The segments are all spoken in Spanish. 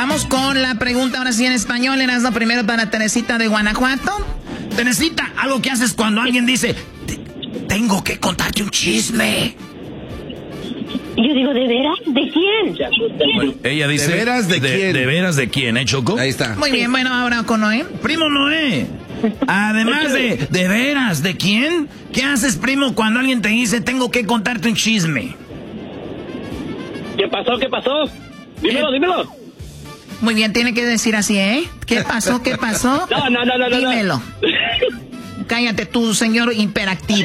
vamos con la pregunta ahora sí en español. Erasmo, primero para Teresita de Guanajuato. Teresita, algo que haces cuando alguien dice, tengo que contarte un chisme. Yo digo, ¿de veras? ¿De quién? Bueno, ella dice, ¿de veras de quién? ¿De veras de quién, Choco? Ahí está. Muy bien, bueno, ahora con Noé. Primo Noé, además de veras de quién, ¿qué haces, primo, cuando alguien te dice, tengo que contarte un chisme? ¿Qué pasó? ¿Qué pasó? Dímelo. Muy bien, tiene que decir así, ¿eh? ¿Qué pasó? ¿Qué pasó? No. Dímelo. Cállate tú, señor imperactivo.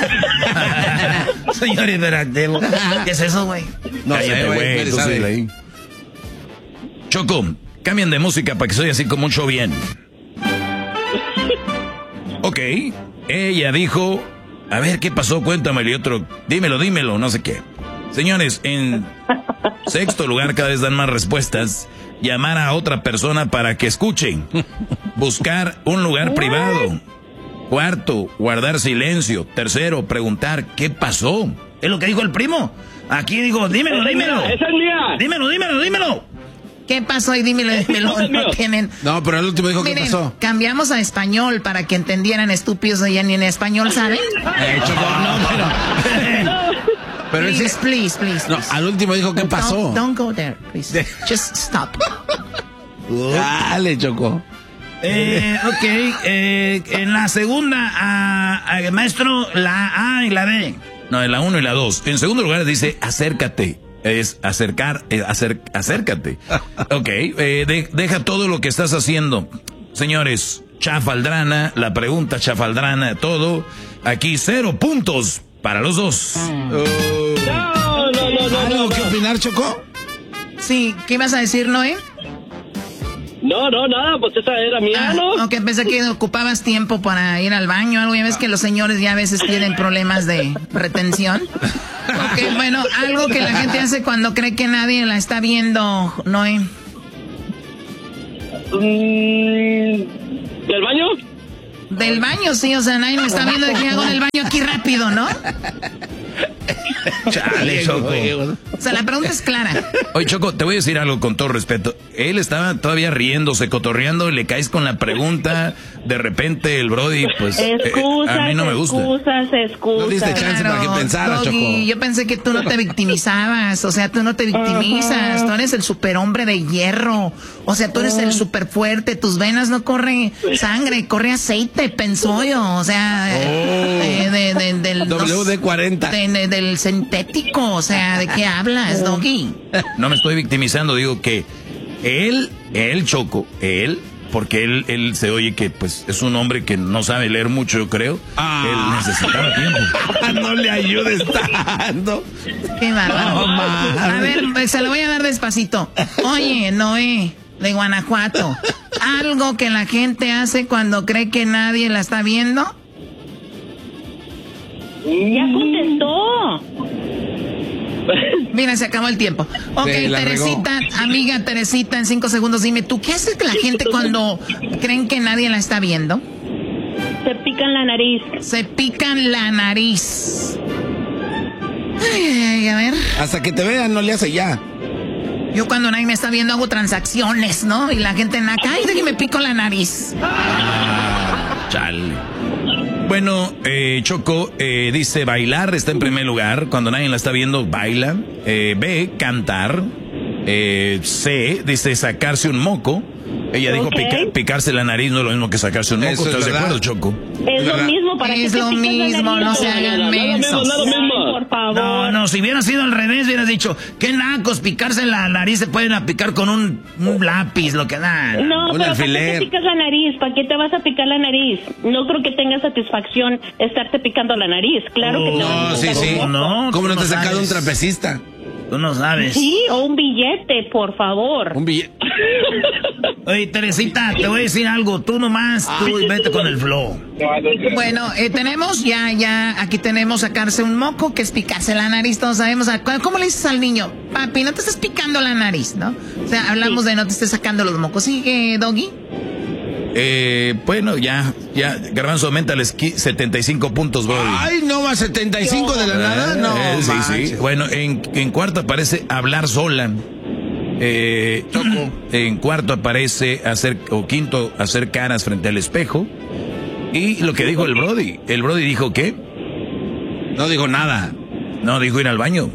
Señor imperactivo. ¿Qué es eso, güey? No Cállate, sé, güey. tú sí. Choco, cambien de música para que soy así como un show bien. Ok, ella dijo, a ver, ¿qué pasó? Cuéntame, y otro, dímelo, no sé qué. Señores, en sexto lugar, cada vez dan más respuestas. Llamar a otra persona para que escuchen. Buscar un lugar privado. Cuarto, guardar silencio. Tercero, preguntar qué pasó. Es lo que dijo el primo. Aquí dijo, dímelo. Esa es mía. Dímelo. ¿Qué pasó? Y dímelo. No tienen. No, pero el último dijo Miren, qué pasó. cambiamos a español para que entendieran, estúpidos, ya ni en español saben. Choco, no, pero Please. No, al último dijo qué pasó. Don't go there, please. Just stop. Dale, Choco. Ok, en la segunda, maestro, la A y la B. No, en la 1 y la 2. En segundo lugar dice, acércate. Es acércate. Ok, deja todo lo que estás haciendo. Señores, chafaldrana, la pregunta chafaldrana, todo. Aquí 0 puntos para los dos. No. ¿Algo que opinar, Choco? Sí, ¿qué ibas a decir, Noé? No, nada, pues esa era mía, ¿no? Ok, pensé que ocupabas tiempo para ir al baño o algo. Ya ves que los señores ya a veces tienen problemas de retención. Ok, bueno, algo que la gente hace cuando cree que nadie la está viendo, Noé. ¿Del baño? Del baño, sí, o sea, nadie me está viendo de qué hago en el baño aquí rápido, ¿no? Chale, Choco. O sea, la pregunta es clara. Oye, Choco, te voy a decir algo con todo respeto. Él estaba todavía riéndose, cotorreando, le caes con la pregunta, de repente el brody, pues, a mí no me gusta. Excusas. No diste chance para que pensara, Doggy, Choco. yo pensé que tú no te victimizabas, o sea, tú no te victimizas, tú eres el superhombre de hierro, o sea, tú eres el super fuerte, tus venas no corre sangre, corre aceite, pensollo, o sea, del WD-40. del sintético, o sea, ¿de qué hablas, Doggy? No me estoy victimizando, digo que él, porque él se oye que pues es un hombre que no sabe leer mucho, yo creo. Él necesitaba tiempo. No le ayudes tanto. Qué bárbaro. A ver, se lo voy a dar despacito. Oye, Noé, de Guanajuato, algo que la gente hace cuando cree que nadie la está viendo. Ya contestó. Mira, se acabó el tiempo. Ok, Teresita, amiga Teresita, en 5 segundos dime, ¿tú qué haces que la gente cuando creen que nadie la está viendo? Se pican la nariz. Se pican la nariz. Ay, a ver. Hasta que te vean, no le hace ya. Yo cuando nadie me está viendo hago transacciones, ¿no? Y la gente en acá, ay, de que me pico la nariz. Chale. Bueno, Choco dice bailar, está en primer lugar. Cuando nadie la está viendo, baila. B, cantar. C, dice sacarse un moco. Ella dijo picarse la nariz no es lo mismo que sacarse un moco. Eso es ¿Estás de verdad. acuerdo, Choco? Es lo mismo, ¿para qué Es te lo picas la mismo, nariz? no se hagan mensos. Nada mismo. Por favor. No, si hubiera sido al revés, hubieras dicho, qué nacos, picarse la nariz se pueden picar con un lápiz, lo que da. No, Un pero ¿para alfiler. qué te picas la nariz? ¿Para qué te vas a picar la nariz? No creo que tenga satisfacción estarte picando la nariz. Claro que te vas a No, sí, picar sí. un moco. No, ¿Cómo no te has sacado sabes. un trapecista? Tú no sabes. Sí, o un billete, por favor. Un billete. Oye, Teresita, te voy a decir algo. Tú nomás, tú vete con el flow. Bueno, tenemos ya, aquí tenemos sacarse un moco, que es picarse la nariz, todos sabemos. ¿Cómo le dices al niño? Papi, no te estés picando la nariz, ¿no? O sea, hablamos de no te estés sacando los mocos. ¿Sigue, Doggy? Bueno, ya, Garbanzo, aumentales 75 puntos, bro. Ay, no, más 75 de la nada. No, sí, sí. manches. Bueno, en cuarto aparece hablar sola. Choco. En cuarto aparece quinto, hacer caras frente al espejo. Y lo que dijo el Brody dijo ¿qué? No dijo nada. No, dijo ir al baño.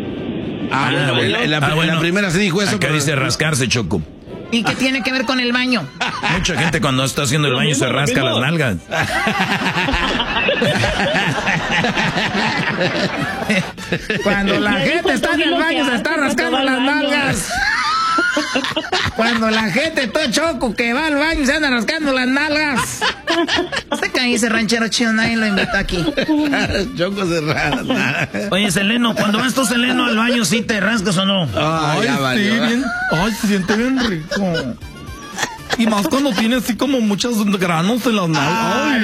La primera se dijo eso. Acá dice rascarse, Choco. ¿Y qué tiene que ver con el baño? Mucha gente cuando está haciendo el baño se rasca las nalgas. Cuando la gente está en el baño se está rascando las nalgas. Cuando la gente, todo Choco, que va al baño se anda rascando las nalgas. Usted que ahí ese ranchero chido, nadie lo invita aquí. Choco se rasca. Oye, Seleno, cuando vas tú, Seleno, al baño, ¿sí te rascas o no? Ay, ya valió. Sí, bien. Ay, se siente bien rico. Y más cuando tiene así como muchos granos en las nalgas.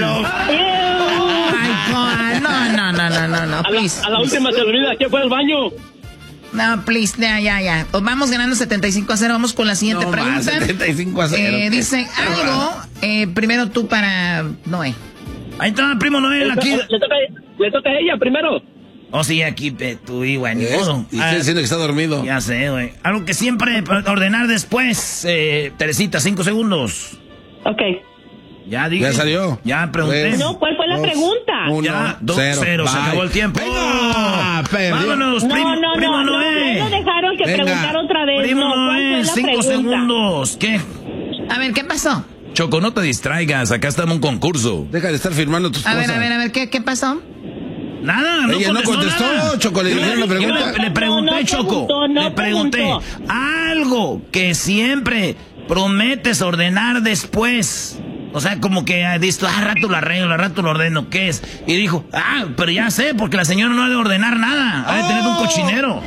No, please. A la última se olvida que fue al baño. No, please, ya. Vamos ganando 75-0. Vamos con la siguiente pregunta. 75-0. Dice algo. Primero tú para Noé. Ahí está, primo Noel, aquí. Le toca a ella primero. Oh, sí, aquí tú y güey, ni modo. Y estoy diciendo que está dormido. Ya sé, güey. Algo que siempre ordenar después. Teresita, 5 segundos. Ok. Ya dije. Ya salió. Ya pregunté. No, ¿cuál fue la pregunta? 2-0. Se acabó el tiempo. Vámonos, primo Noé. No dejaron que preguntara otra vez. Primo Noé, 5 segundos. ¿Qué? A ver, ¿qué pasó? Choco, no te distraigas. Acá estamos en un concurso. Deja de estar firmando tus cosas. A ver, ¿qué pasó? Nada, Ella no contestó, nada. Choco, le hicieron la pregunta. Le pregunté, Choco. Le pregunté. Algo que siempre prometes ordenar después. O sea, como que dices, rato lo arreglo, rato lo ordeno, ¿qué es? Y dijo, pero ya sé, porque la señora no ha de ordenar nada, ha de tener un cochinero.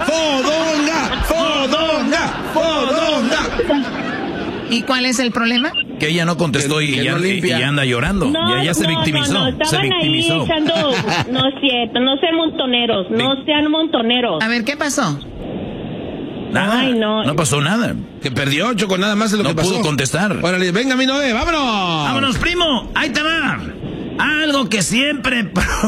¡Fodonga! ¿Y cuál es el problema? Que ella no contestó y anda llorando. Y ella se victimizó. No, estaban ahí echando, no es cierto, no sean montoneros. A ver, ¿qué pasó? Nada, Ay, no pasó nada. Que perdió, Choco, nada más es lo que pasó. No pudo contestar. Órale, venga, mi Noé, vámonos. Vámonos, primo, ahí te va. Algo que siempre...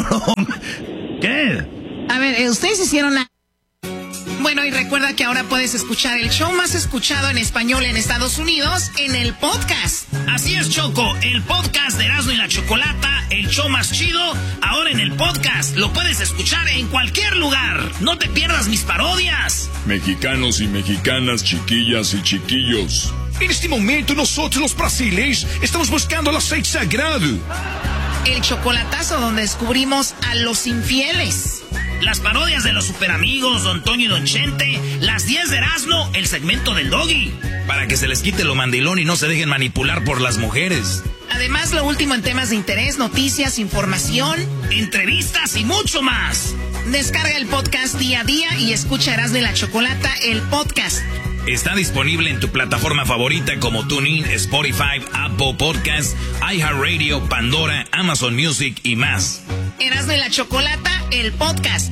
¿Qué? A ver, ustedes hicieron Bueno, y recuerda que ahora puedes escuchar el show más escuchado en español en Estados Unidos en el podcast. Así es, Choco, el podcast de Erasmo y la Chocolata, el show más chido, ahora en el podcast. Lo puedes escuchar en cualquier lugar. No te pierdas mis parodias. Mexicanos y mexicanas, chiquillas y chiquillos. En este momento nosotros los brasileños estamos buscando el aceite sagrado. El chocolatazo donde descubrimos a los infieles. Las parodias de los superamigos, Don Toño y Don Chente, las 10 de Erasmo, el segmento del Doggy. Para que se les quite lo mandilón y no se dejen manipular por las mujeres. Además, lo último en temas de interés, noticias, información, entrevistas y mucho más. Descarga el podcast día a día y escucha Erasmo y la Chocolata, el podcast. Está disponible en tu plataforma favorita como TuneIn, Spotify, Apple Podcasts, iHeartRadio, Pandora, Amazon Music y más. Erasmo y la Chocolata, el podcast.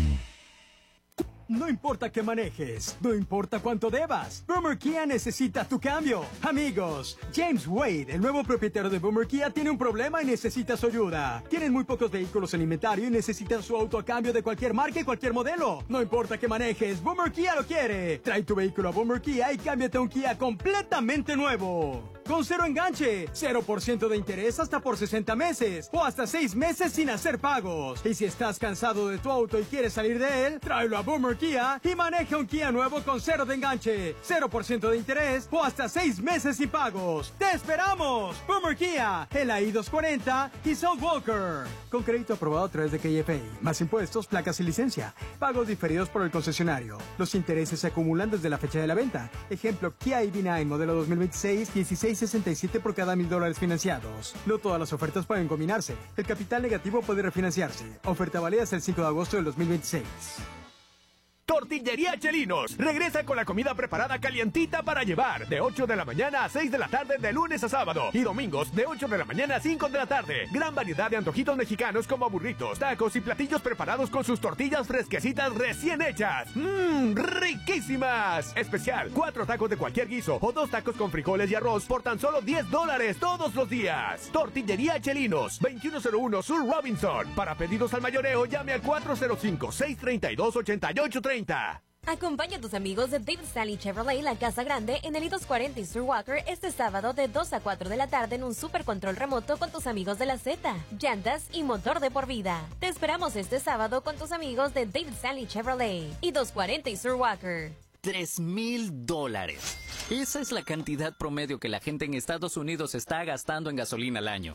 No importa qué manejes, no importa cuánto debas, Boomer Kia necesita tu cambio. Amigos, James Wade, el nuevo propietario de Boomer Kia, tiene un problema y necesita su ayuda. Tienen muy pocos vehículos en inventario y necesitan su auto a cambio de cualquier marca y cualquier modelo. No importa qué manejes, Boomer Kia lo quiere. Trae tu vehículo a Boomer Kia y cámbiate a un Kia completamente nuevo. Con cero enganche, 0% de interés hasta por 60 meses o hasta 6 meses sin hacer pagos. Y si estás cansado de tu auto y quieres salir de él, tráelo a Boomer Kia y maneja un Kia nuevo con cero de enganche, 0% de interés o hasta 6 meses sin pagos. ¡Te esperamos! Boomer Kia, el I-240 y South Walker. Con crédito aprobado a través de KFA, más impuestos, placas y licencia. Pagos diferidos por el concesionario. Los intereses se acumulan desde la fecha de la venta. Ejemplo, Kia EV9 modelo 2026, 16.67 por cada $1,000 financiados. No todas las ofertas pueden combinarse. El capital negativo puede refinanciarse. Oferta válida hasta el 5 de agosto del 2026. Tortillería Chelinos regresa con la comida preparada calientita para llevar de 8 de la mañana a 6 de la tarde de lunes a sábado y domingos de 8 de la mañana a 5 de la tarde. Gran variedad de antojitos mexicanos como burritos, tacos y platillos preparados con sus tortillas fresquecitas recién hechas. ¡Riquísimas! Especial, 4 tacos de cualquier guiso o 2 tacos con frijoles y arroz por tan solo $10 todos los días. Tortillería Chelinos, 2101 Sur Robinson. Para pedidos al mayoreo llame al 405-632-8830. Acompaña a tus amigos de David Stanley Chevrolet La Casa Grande en el I-240 y Sur Walker este sábado de 2 a 4 de la tarde en un super control remoto con tus amigos de la Z, llantas y motor de por vida. Te esperamos este sábado con tus amigos de David Stanley Chevrolet I-240 y Sur Walker. $3,000. Esa es la cantidad promedio que la gente en Estados Unidos está gastando en gasolina al año.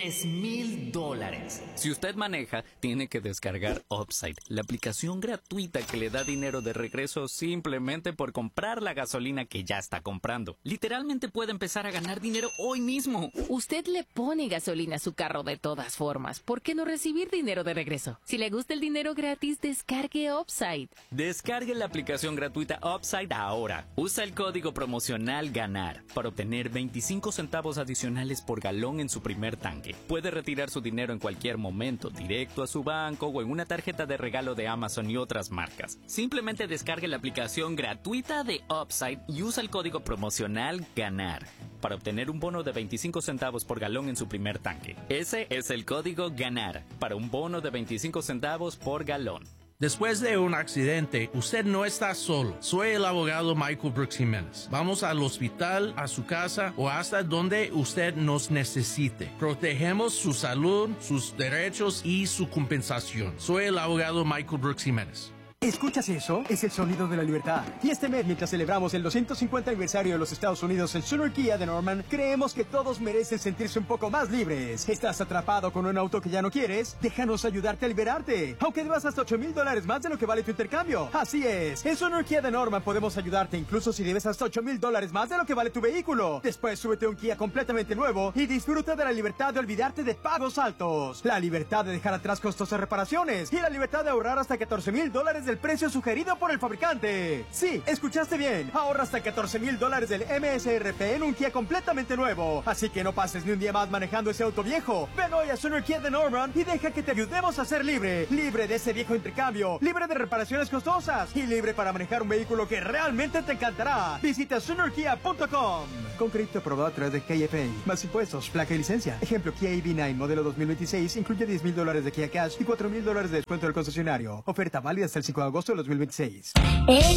$3,000. Si usted maneja, tiene que descargar Upside, la aplicación gratuita que le da dinero de regreso simplemente por comprar la gasolina que ya está comprando. Literalmente puede empezar a ganar dinero hoy mismo. Usted le pone gasolina a su carro de todas formas. ¿Por qué no recibir dinero de regreso? Si le gusta el dinero gratis, descargue Upside. Descargue la aplicación gratuita Upside ahora. Usa el código promocional GANAR para obtener 25 centavos adicionales por galón en su primer tanque. Puede retirar su dinero en cualquier momento, directo a su banco o en una tarjeta de regalo de Amazon y otras marcas. Simplemente descargue la aplicación gratuita de Upside y usa el código promocional GANAR para obtener un bono de 25 centavos por galón en su primer tanque. Ese es el código GANAR para un bono de 25 centavos por galón. Después de un accidente, usted no está solo. Soy el abogado Michael Brooks Jiménez. Vamos al hospital, a su casa o hasta donde usted nos necesite. Protegemos su salud, sus derechos y su compensación. Soy el abogado Michael Brooks Jiménez. ¿Escuchas eso? Es el sonido de la libertad. Y este mes, mientras celebramos el 250 aniversario de los Estados Unidos en Sooner Kia de Norman, creemos que todos merecen sentirse un poco más libres. ¿Estás atrapado con un auto que ya no quieres? Déjanos ayudarte a liberarte. Aunque debas hasta $8,000 más de lo que vale tu intercambio. Así es. En Sooner Kia de Norman podemos ayudarte incluso si debes hasta $8,000 más de lo que vale tu vehículo. Después súbete a un Kia completamente nuevo y disfruta de la libertad de olvidarte de pagos altos. La libertad de dejar atrás costosas reparaciones. Y la libertad de ahorrar hasta $14,000 del precio sugerido por el fabricante. Sí, escuchaste bien. Ahorra hasta $14,000 del MSRP en un Kia completamente nuevo. Así que no pases ni un día más manejando ese auto viejo. Ven hoy a Sooner Kia de Norman y deja que te ayudemos a ser libre. Libre de ese viejo intercambio. Libre de reparaciones costosas. Y libre para manejar un vehículo que realmente te encantará. Visita SoonerKia.com. Con crédito aprobado a través de KFA. Más impuestos, placa y licencia. Ejemplo, Kia EV9 modelo 2026 incluye $10,000 de Kia Cash y $4,000 de descuento del concesionario. Oferta válida hasta el 5 de agosto de 2026.